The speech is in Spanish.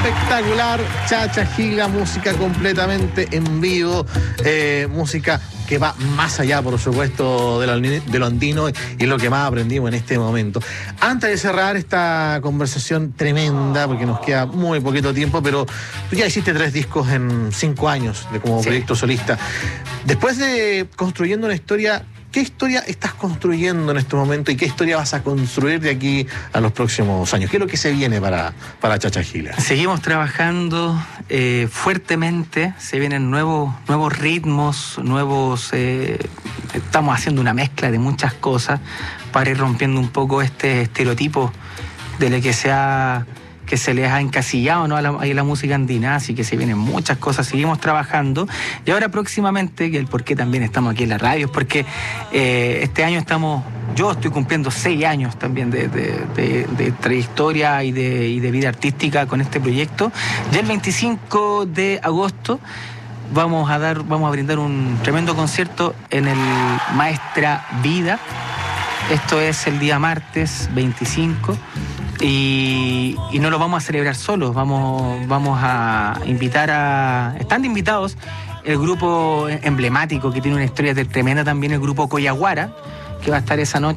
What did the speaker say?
espectacular. Chacha Gila, música completamente en vivo, música que va más allá, por supuesto, de lo andino y lo que más aprendimos en este momento. Antes de cerrar esta conversación tremenda, porque nos queda muy poquito tiempo, pero tú ya hiciste 3 discos en 5 años como proyecto solista. Después de construyendo una historia, ¿qué historia estás construyendo en este momento y qué historia vas a construir de aquí a los próximos años? ¿Qué es lo que se viene para Chacha Gila? Seguimos trabajando fuertemente, se vienen nuevos ritmos, estamos haciendo una mezcla de muchas cosas para ir rompiendo un poco este estereotipo de lo que se les ha encasillado, ¿no? a la música andina, así que se vienen muchas cosas, seguimos trabajando. Y ahora próximamente, que el por qué también estamos aquí en la radio, es porque este año yo estoy cumpliendo 6 años también de trayectoria y de vida artística con este proyecto. Ya el 25 de agosto vamos a brindar un tremendo concierto en el Maestra Vida. Esto es el día martes 25. Y no lo vamos a celebrar solos, vamos a invitar están invitados el grupo emblemático que tiene una historia tremenda también, el grupo Coyaguara, que va a estar esa noche